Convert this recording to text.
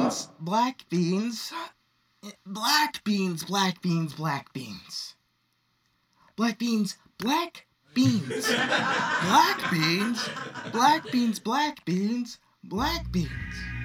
beans, black beans. Black beans, black beans, black beans. Black beans, black beans. Black beans, black beans, black beans, black beans.